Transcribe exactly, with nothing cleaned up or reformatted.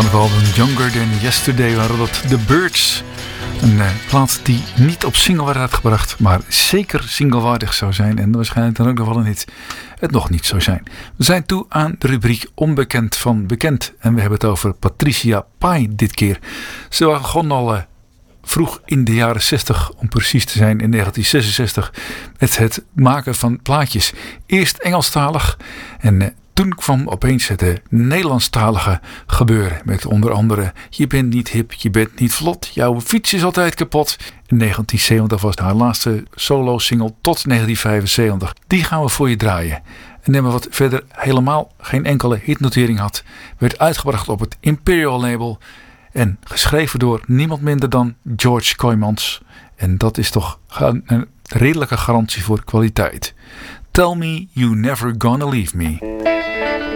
Van het album Younger Than Yesterday waren dat The Birds. Een uh, plaat die niet op single werd uitgebracht, maar zeker singlewaardig zou zijn. En waarschijnlijk dan ook nog wel een hit het nog niet zou zijn. We zijn toe aan de rubriek Onbekend van Bekend. En we hebben het over Patricia Pai dit keer. Ze begon al uh, vroeg in de jaren zestig, om precies te zijn in negentien zesenzestig, met het maken van plaatjes. Eerst Engelstalig en uh, toen kwam opeens het uh, Nederlandstalige gebeuren. Met onder andere Je bent niet hip, je bent niet vlot, jouw fiets is altijd kapot. In negentien zeventig was haar laatste solo single tot negentien vijfenzeventig. Die gaan we voor je draaien. Een nummer wat verder helemaal geen enkele hitnotering had. Werd uitgebracht op het Imperial label. En geschreven door niemand minder dan George Kooijmans. En dat is toch een redelijke garantie voor kwaliteit. Tell me you never gonna leave me.